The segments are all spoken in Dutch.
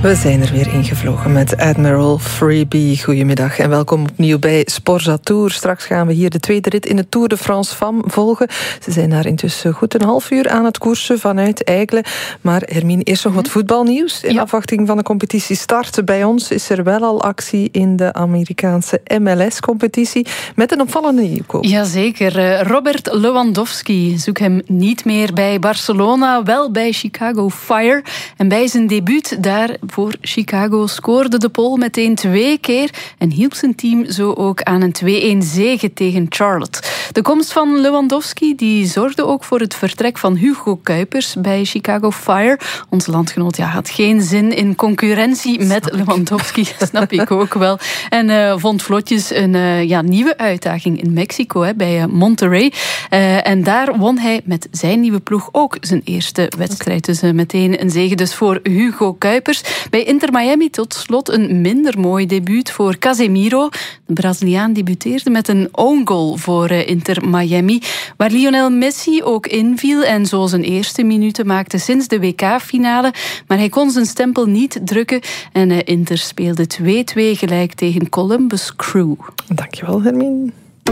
We zijn er weer ingevlogen met Admiral Freebie. Goedemiddag en welkom opnieuw bij Sporza Tour. Straks gaan we hier de tweede rit in de Tour de France Femmes volgen. Ze zijn daar intussen goed een half uur aan het koersen vanuit Aigle. Maar Hermine, eerst nog wat voetbalnieuws. In afwachting van de competitie start. Bij ons is er wel al actie in de Amerikaanse MLS-competitie met een opvallende nieuwkoop. Jazeker. Robert Lewandowski. Zoek hem niet meer bij Barcelona, wel bij Chicago Fire. En bij zijn debuut daar voor Chicago scoorde de Pool meteen 2 keer en hielp zijn team zo ook aan een 2-1 zege tegen Charlotte. De komst van Lewandowski die zorgde ook voor het vertrek van Hugo Kuipers bij Chicago Fire. Onze landgenoot had geen zin in concurrentie met Lewandowski, snap ik ook wel. En vond vlotjes een nieuwe uitdaging in Mexico bij Monterrey. En daar won hij met zijn nieuwe ploeg ook zijn eerste wedstrijd. Dus meteen een zege dus voor Hugo Kuipers. Bij Inter Miami tot slot een minder mooi debuut voor Casemiro. De Braziliaan debuteerde met een own goal voor Inter Miami, waar Lionel Messi ook inviel en zo zijn eerste minuten maakte sinds de WK-finale. Maar hij kon zijn stempel niet drukken en Inter speelde 2-2 gelijk tegen Columbus Crew. Dankjewel, Hermine.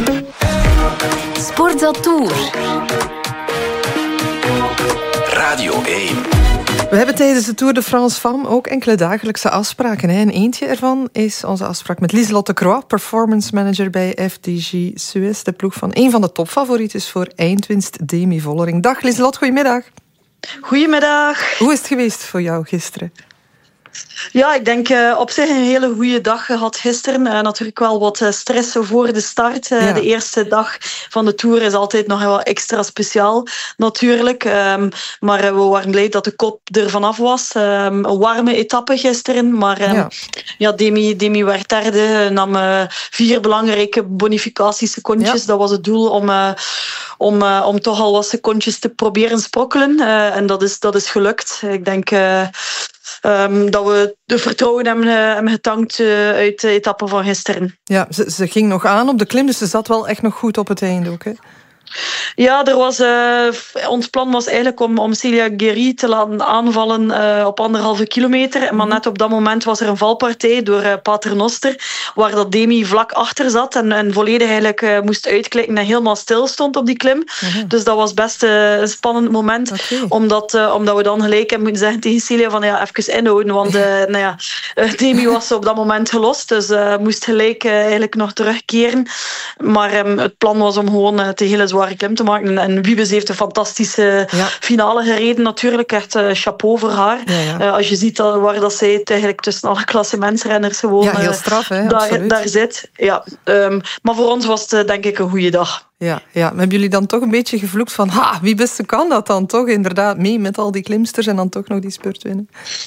Sporza Tour. Radio 1. We hebben tijdens de Tour de France Femmes ook enkele dagelijkse afspraken. En eentje ervan is onze afspraak met Lieselotte Croix, performance manager bij FDJ Suez, de ploeg van een van de topfavorieten voor eindwinst, Demi Vollering. Dag Lieselotte, goedemiddag. Goedemiddag. Hoe is het geweest voor jou gisteren? Ja, ik denk op zich een hele goede dag gehad gisteren. Natuurlijk wel wat stress voor de start. De eerste dag van de Tour is altijd nog wel extra speciaal, natuurlijk. Maar we waren blij dat de kop er vanaf was. Een warme etappe gisteren. Maar Demi werd derde. Nam 4 belangrijke bonificatiesecondjes. Dat was het doel om toch al wat secondjes te proberen sprokkelen. En dat is gelukt. Ik denk dat we de vertrouwen hebben getankt uit de etappe van gisteren. Ja, ze ging nog aan op de klim, dus ze zat wel echt nog goed op het einde ook, hè? Ja, ons plan was eigenlijk om Celia Guéry te laten aanvallen op 1,5 kilometer. Maar net op dat moment was er een valpartij door Paternoster, waar dat Demi vlak achter zat en volledig eigenlijk moest uitklikken en helemaal stil stond op die klim. Dus dat was best een spannend moment, omdat we dan gelijk hebben moeten zeggen tegen Celia van even inhouden, want Demi was op dat moment gelost, dus moest gelijk eigenlijk nog terugkeren. Maar het plan was om gewoon de hele zware klim te maken. En Wiebes heeft een fantastische finale gereden natuurlijk. Echt chapeau voor haar. Als je ziet waar dat zij het eigenlijk tussen alle klassementsrenners gewoon heel straf, hè? daar zit. Ja. Maar voor ons was het denk ik een goede dag. Ja. Hebben jullie dan toch een beetje gevloekt van Wiebes kan dat dan toch inderdaad mee met al die klimsters en dan toch nog die spurt winnen?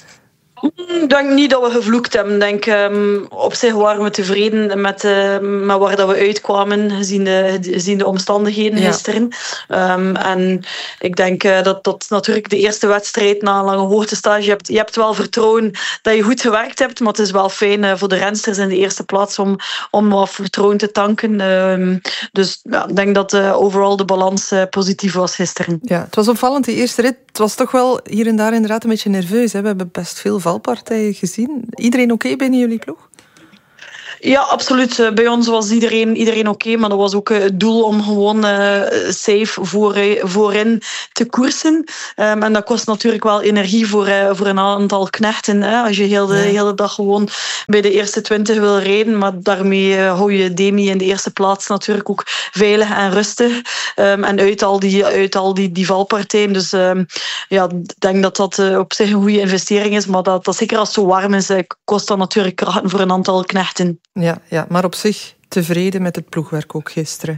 Ik denk niet dat we gevloekt hebben. Ik denk, op zich waren we tevreden met waar dat we uitkwamen, gezien de omstandigheden gisteren. En ik denk dat natuurlijk de eerste wedstrijd na een lange hoogtestage, je hebt wel vertrouwen dat je goed gewerkt hebt, maar het is wel fijn voor de rensters in de eerste plaats om wat vertrouwen te tanken. Dus ik denk dat overal de balans positief was gisteren. Ja, het was opvallend, die eerste rit. Het was toch wel hier en daar inderdaad een beetje nerveus. Hè? We hebben best veel valpartijen gezien. Iedereen oké binnen jullie ploeg? Ja, absoluut. Bij ons was iedereen oké, maar dat was ook het doel om gewoon safe voorin te koersen. En dat kost natuurlijk wel energie voor een aantal knechten. Als je de hele dag gewoon bij de eerste 20 wil rijden, maar daarmee hou je Demi in de eerste plaats natuurlijk ook veilig en rustig. En uit al die valpartijen. Dus ik denk dat dat op zich een goede investering is, maar dat zeker als het zo warm is, kost dat natuurlijk krachten voor een aantal knechten. Ja, maar op zich tevreden met het ploegwerk ook gisteren.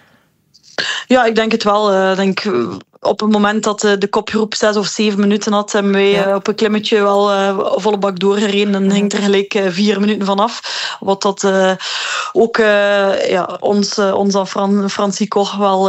Ja, ik denk het wel. Op het moment dat de kopgroep 6 of 7 minuten had, hebben wij op een klimmetje wel volle bak doorgereden en hing er gelijk 4 minuten vanaf. Wat dat ook ons aan Francie Koch wel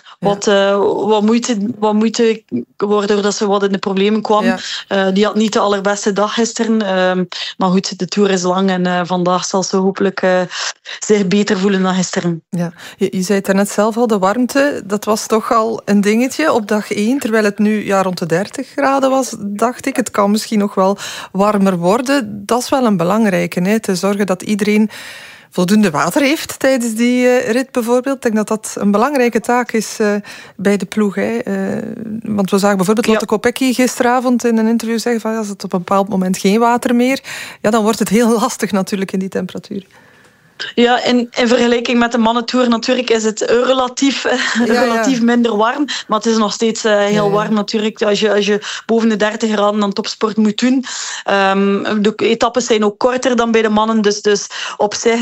wat moeite waardoor dat ze wat in de problemen kwam. Die had niet de allerbeste dag gisteren. Maar goed, de Tour is lang en vandaag zal ze hopelijk zich beter voelen dan gisteren. Ja. Je zei het daarnet zelf al, de warmte, dat was toch al een dingetje op dag 1, terwijl het nu rond de 30 graden was, dacht ik. Het kan misschien nog wel warmer worden. Dat is wel een belangrijke, hè, te zorgen dat iedereen voldoende water heeft tijdens die rit bijvoorbeeld. Ik denk dat dat een belangrijke taak is bij de ploeg. Hè. Want we zagen bijvoorbeeld Lotte Kopecky gisteravond in een interview zeggen van als het op een bepaald moment geen water meer, dan wordt het heel lastig natuurlijk in die temperatuur. Ja, in vergelijking met de mannentour natuurlijk is het relatief minder warm. Maar het is nog steeds heel warm natuurlijk. Als je boven de 30 graden aan topsport moet doen. De etappes zijn ook korter dan bij de mannen. Dus op zich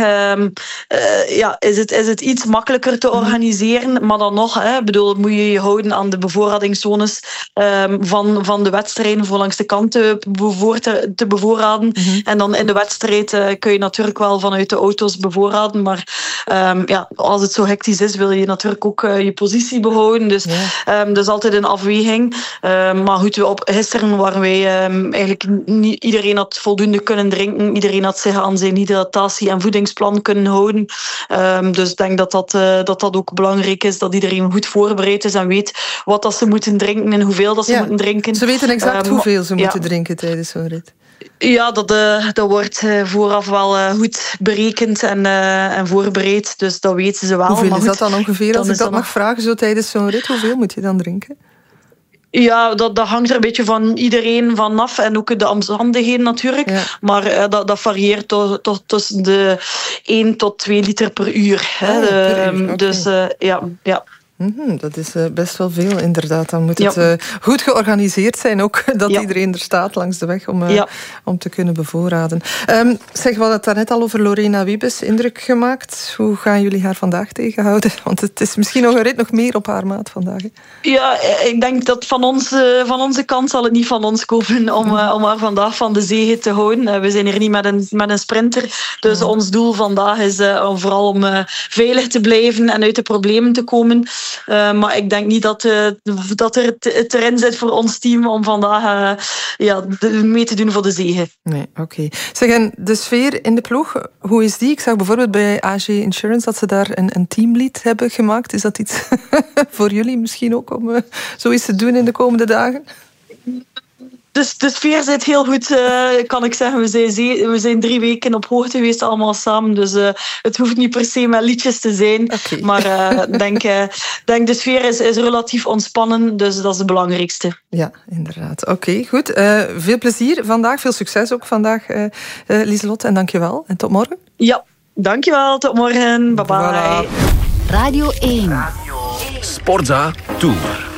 is het iets makkelijker te organiseren. Maar dan nog, moet je je houden aan de bevoorradingszones van de wedstrijden voor langs de kant te bevoorraden. En dan in de wedstrijd kun je natuurlijk wel vanuit de auto's bevoorraden, maar als het zo hectisch is, wil je natuurlijk ook je positie behouden. Dus dat is altijd een afweging. Maar goed, gisteren waren wij eigenlijk niet iedereen had voldoende kunnen drinken. Iedereen had zich aan zijn hydratatie- en voedingsplan kunnen houden. Dus ik denk dat ook belangrijk is, dat iedereen goed voorbereid is en weet wat dat ze moeten drinken en hoeveel dat ze moeten drinken. Ze weten exact hoeveel ze moeten drinken tijdens zo'n rit. Ja, dat wordt vooraf wel goed berekend en voorbereid. Dus dat weten ze wel. Hoeveel is dat dan ongeveer, als ik dat mag vragen, zo tijdens zo'n rit? Hoeveel moet je dan drinken? Ja, dat hangt er een beetje van iedereen vanaf. En ook de omstandigheden natuurlijk. Ja. Maar dat varieert tot tussen de 1 tot 2 liter per uur. Per uur. Okay. Dus ja. Dat is best wel veel, inderdaad. Dan moet het goed georganiseerd zijn ook, dat iedereen er staat langs de weg om te kunnen bevoorraden. Zeg, we hadden het daarnet al over Lorena Wiebes, indruk gemaakt. Hoe gaan jullie haar vandaag tegenhouden? Want het is misschien nog een rit nog meer op haar maat vandaag. Hè? Ja, ik denk dat van onze kant zal het niet van ons komen om haar vandaag van de zege te houden. We zijn hier niet met een sprinter. Dus ons doel vandaag is vooral om veilig te blijven en uit de problemen te komen. Maar ik denk niet dat er het erin zit voor ons team om vandaag mee te doen voor de zege. Nee, oké. Zeg, en de sfeer in de ploeg, hoe is die? Ik zag bijvoorbeeld bij AG Insurance dat ze daar een teamlead hebben gemaakt. Is dat iets voor jullie misschien ook om zoiets te doen in de komende dagen? Dus de sfeer zit heel goed, kan ik zeggen. We zijn 3 weken op hoogte geweest, allemaal samen. Dus het hoeft niet per se met liedjes te zijn. Okay. Maar ik denk de sfeer is relatief ontspannen. Dus dat is het belangrijkste. Ja, inderdaad. Oké, goed. Veel plezier vandaag. Veel succes ook vandaag, Lieselotte. En dankjewel. En tot morgen. Ja, dankjewel. Tot morgen. Bye bye. Voilà. Radio 1. Sporza Tour.